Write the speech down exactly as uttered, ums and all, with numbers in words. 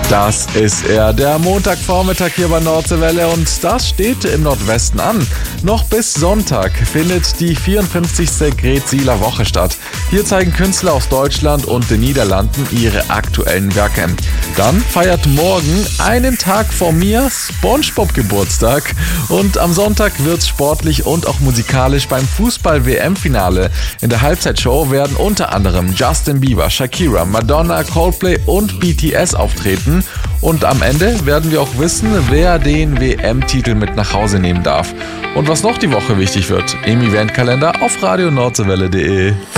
Das ist er, der Montagvormittag hier bei Nordseewelle, und das steht im Nordwesten an. Noch bis Sonntag findet die vierundfünfzigste Grezieler Woche statt. Hier zeigen Künstler aus Deutschland und den Niederlanden ihre aktuellen Werke. Dann feiert morgen, einen Tag vor mir, SpongeBob Geburtstag, und am Sonntag wird's sportlich und auch musikalisch beim Fußball-W M-Finale. In der Halbzeitshow werden unter anderem Justin Bieber, Shakira, Madonna, Coldplay und B T S auftreten. Und am Ende werden wir auch wissen, wer den W M-Titel mit nach Hause nehmen darf. Und was noch die Woche wichtig wird, im Eventkalender auf radio nordseewelle punkt de.